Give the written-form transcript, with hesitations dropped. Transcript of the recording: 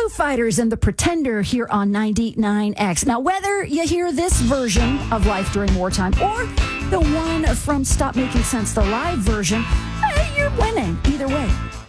Fighters and The Pretender here on 99X. Now, whether you hear this version of Life During Wartime or the one from Stop Making Sense, the live version, you're winning either way.